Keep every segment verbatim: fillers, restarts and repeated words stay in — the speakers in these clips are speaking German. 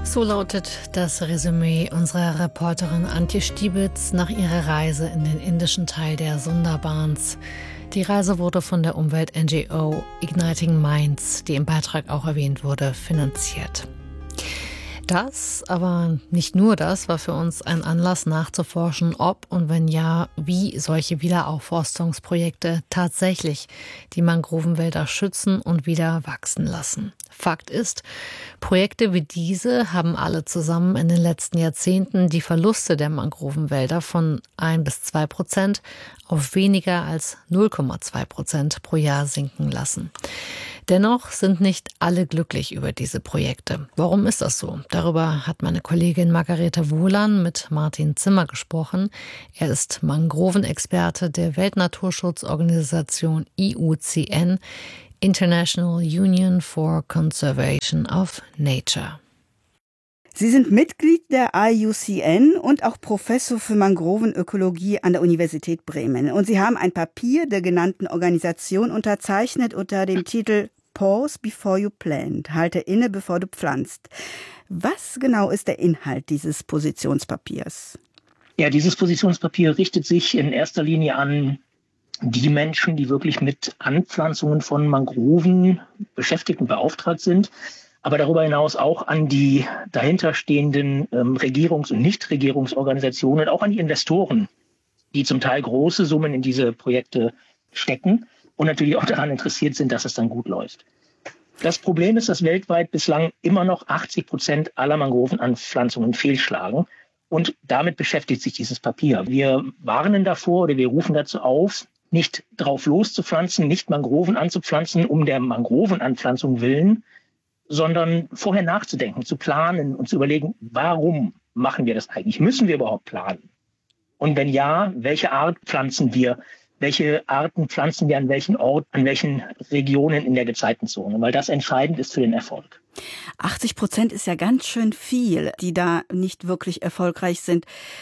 So lautet das Resümee unserer Reporterin Antje Stiebitz nach ihrer Reise in den indischen Teil der Sundarbans. Die Reise wurde von der Umwelt-N G O Igniting Minds, die im Beitrag auch erwähnt wurde, finanziert. Das, aber nicht nur das, war für uns ein Anlass nachzuforschen, ob und wenn ja, wie solche Wiederaufforstungsprojekte tatsächlich die Mangrovenwälder schützen und wieder wachsen lassen. Fakt ist, Projekte wie diese haben alle zusammen in den letzten Jahrzehnten die Verluste der Mangrovenwälder von ein bis zwei Prozent auf weniger als null Komma zwei Prozent pro Jahr sinken lassen. Dennoch sind nicht alle glücklich über diese Projekte. Warum ist das so? Darüber hat meine Kollegin Margarete Wohlan mit Martin Zimmer gesprochen. Er ist Mangrovenexperte der Weltnaturschutzorganisation I U C N, International Union for Conservation of Nature. Sie sind Mitglied der I U C N und auch Professor für Mangrovenökologie an der Universität Bremen. Und Sie haben ein Papier der genannten Organisation unterzeichnet unter dem Titel Pause before you plant, halte inne, bevor du pflanzt. Was genau ist der Inhalt dieses Positionspapiers? Ja, dieses Positionspapier richtet sich in erster Linie an die Menschen, die wirklich mit Anpflanzungen von Mangroven beschäftigt und beauftragt sind, aber darüber hinaus auch an die dahinterstehenden ähm, Regierungs- und Nichtregierungsorganisationen, auch an die Investoren, die zum Teil große Summen in diese Projekte stecken und natürlich auch daran interessiert sind, dass es dann gut läuft. Das Problem ist, dass weltweit bislang immer noch achtzig Prozent aller Mangrovenanpflanzungen fehlschlagen. Und damit beschäftigt sich dieses Papier. Wir warnen davor oder wir rufen dazu auf, nicht drauf loszupflanzen, nicht Mangroven anzupflanzen, um der Mangrovenanpflanzung willen, sondern vorher nachzudenken, zu planen und zu überlegen, warum machen wir das eigentlich? Müssen wir überhaupt planen? Und wenn ja, welche Art pflanzen wir? Welche Arten pflanzen wir an welchen Ort, an welchen Regionen in der Gezeitenzone? Weil das entscheidend ist für den Erfolg. achtzig Prozent ist ja ganz schön viel, die da nicht wirklich erfolgreich sind.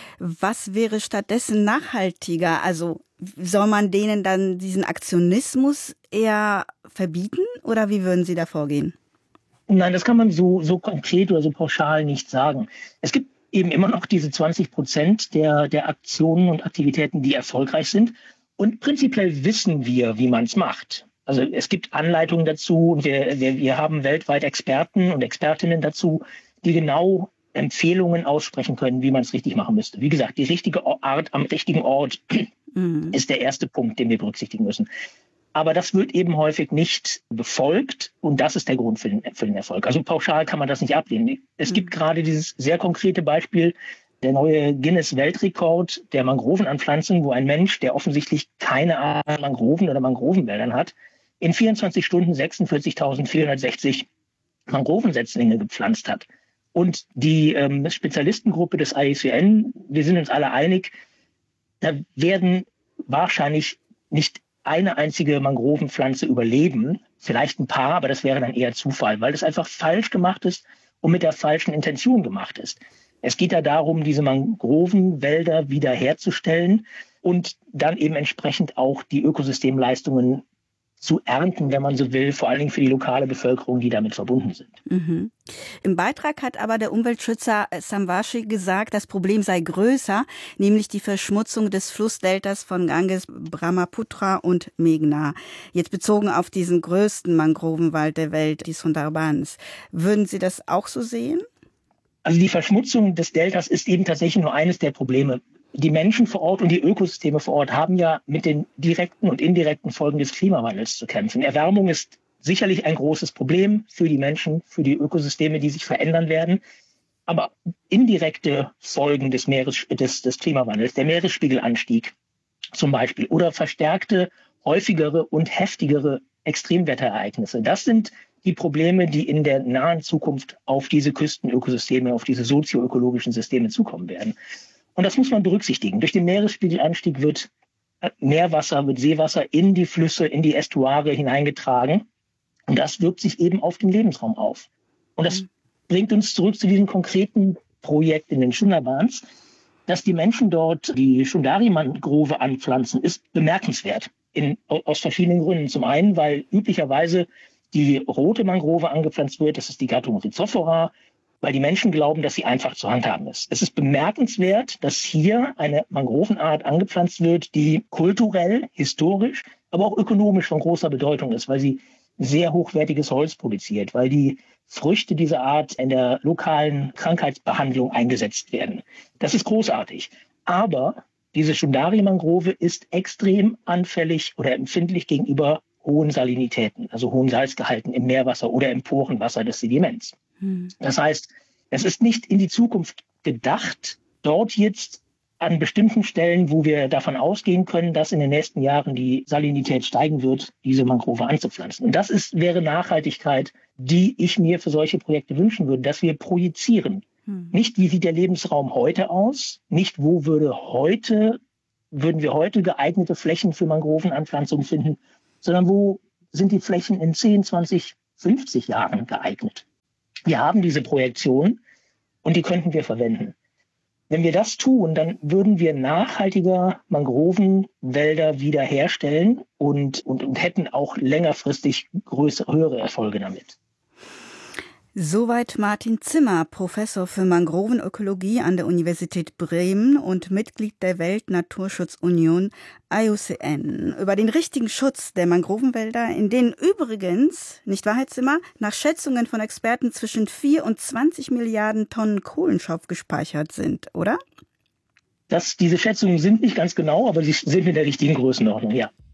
Was wäre stattdessen nachhaltiger? Also soll man denen dann diesen Aktionismus eher verbieten oder wie würden Sie da vorgehen? Nein, das kann man so, so konkret oder so pauschal nicht sagen. Es gibt eben immer noch diese zwanzig Prozent der, der Aktionen und Aktivitäten, die erfolgreich sind. Und prinzipiell wissen wir, wie man es macht. Also es gibt Anleitungen dazu und wir, wir, wir haben weltweit Experten und Expertinnen dazu, die genau Empfehlungen aussprechen können, wie man es richtig machen müsste. Wie gesagt, die richtige Art am richtigen Ort mhm. ist der erste Punkt, den wir berücksichtigen müssen. Aber das wird eben häufig nicht befolgt und das ist der Grund für den, für den Erfolg. Also pauschal kann man das nicht ablehnen. Es mhm. gibt gerade dieses sehr konkrete Beispiel, der neue Guinness-Weltrekord der Mangrovenanpflanzung, wo ein Mensch, der offensichtlich keine Ahnung an Mangroven oder Mangrovenwäldern hat, in vierundzwanzig Stunden sechsundvierzigtausendvierhundertsechzig Mangrovensetzlinge gepflanzt hat. Und die ähm, Spezialistengruppe des I U C N, wir sind uns alle einig, da werden wahrscheinlich nicht eine einzige Mangrovenpflanze überleben, vielleicht ein paar, aber das wäre dann eher Zufall, weil das einfach falsch gemacht ist und mit der falschen Intention gemacht ist. Es geht ja darum, diese Mangrovenwälder wiederherzustellen und dann eben entsprechend auch die Ökosystemleistungen zu ernten, wenn man so will, vor allen Dingen für die lokale Bevölkerung, die damit verbunden sind. Mhm. Im Beitrag hat aber der Umweltschützer Samvashi gesagt, das Problem sei größer, nämlich die Verschmutzung des Flussdeltas von Ganges, Brahmaputra und Meghna. Jetzt bezogen auf diesen größten Mangrovenwald der Welt, die Sundarbans. Würden Sie das auch so sehen? Also die Verschmutzung des Deltas ist eben tatsächlich nur eines der Probleme. Die Menschen vor Ort und die Ökosysteme vor Ort haben ja mit den direkten und indirekten Folgen des Klimawandels zu kämpfen. Erwärmung ist sicherlich ein großes Problem für die Menschen, für die Ökosysteme, die sich verändern werden. Aber indirekte Folgen des, Meeres, des, des Klimawandels, der Meeresspiegelanstieg zum Beispiel oder verstärkte, häufigere und heftigere Extremwetterereignisse, das sind die Probleme, die in der nahen Zukunft auf diese Küstenökosysteme, auf diese sozioökologischen Systeme zukommen werden. Und das muss man berücksichtigen. Durch den Meeresspiegelanstieg wird Meerwasser, wird Seewasser in die Flüsse, in die Ästuare hineingetragen. Und das wirkt sich eben auf den Lebensraum auf. Und das mhm. bringt uns zurück zu diesem konkreten Projekt in den Sundarbans. Dass die Menschen dort die Shundari-Mangrove anpflanzen, ist bemerkenswert. In, aus verschiedenen Gründen. Zum einen, weil üblicherweise die rote Mangrove angepflanzt wird, das ist die Gattung Rhizophora, weil die Menschen glauben, dass sie einfach zu handhaben ist. Es ist bemerkenswert, dass hier eine Mangrovenart angepflanzt wird, die kulturell, historisch, aber auch ökonomisch von großer Bedeutung ist, weil sie sehr hochwertiges Holz produziert, weil die Früchte dieser Art in der lokalen Krankheitsbehandlung eingesetzt werden. Das ist großartig. Aber diese Shundari-Mangrove ist extrem anfällig oder empfindlich gegenüber hohen Salinitäten, also hohen Salzgehalten im Meerwasser oder im Porenwasser des Sediments. Hm. Das heißt, es ist nicht in die Zukunft gedacht, dort jetzt an bestimmten Stellen, wo wir davon ausgehen können, dass in den nächsten Jahren die Salinität steigen wird, diese Mangrove anzupflanzen. Und das ist, wäre Nachhaltigkeit, die ich mir für solche Projekte wünschen würde, dass wir projizieren. Hm. Nicht, wie sieht der Lebensraum heute aus, nicht, wo würde heute, würden wir heute geeignete Flächen für Mangrovenanpflanzung finden, sondern wo sind die Flächen in zehn, zwanzig, fünfzig Jahren geeignet. Wir haben diese Projektion und die könnten wir verwenden. Wenn wir das tun, dann würden wir nachhaltiger Mangrovenwälder wiederherstellen und, und, und hätten auch längerfristig größere, höhere Erfolge damit. Soweit Martin Zimmer, Professor für Mangrovenökologie an der Universität Bremen und Mitglied der Weltnaturschutzunion I U C N, über den richtigen Schutz der Mangrovenwälder, in denen übrigens, nicht wahr, Herr Zimmer, nach Schätzungen von Experten zwischen vier und zwanzig Milliarden Tonnen Kohlenstoff gespeichert sind, oder? Das, diese Schätzungen sind nicht ganz genau, aber sie sind in der richtigen Größenordnung, ja.